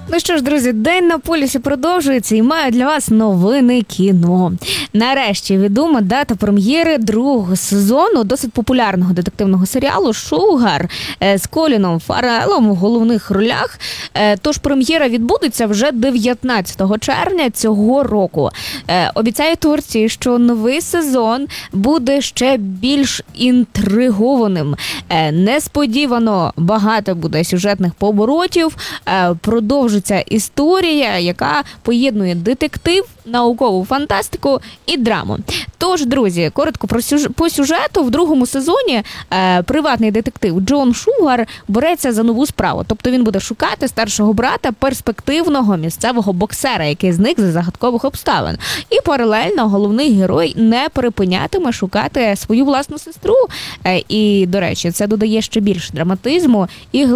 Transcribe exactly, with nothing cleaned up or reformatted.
Ну що ж, друзі, День на полюсі продовжується і маю для вас новини кіно. Нарешті відома дата прем'єри другого сезону досить популярного детективного серіалу «Шугар» з Коліном Фарреллом в головних ролях. Тож прем'єра відбудеться вже дев'ятнадцятого червня цього року. Обіцяють творці, що новий сезон буде ще більш інтригованим. Несподівано багато буде сюжетних поворотів, продовжується історія, яка поєднує детектив, наукову фантастику і драму. Тож, друзі, коротко про сюж... по сюжету. В другому сезоні е, приватний детектив Джон Шугар береться за нову справу. Тобто він буде шукати старшого брата перспективного місцевого боксера, який зник за загадкових обставин. І паралельно головний герой не припинятиме шукати свою власну сестру. Е, і, до речі, це додає ще більше драматизму і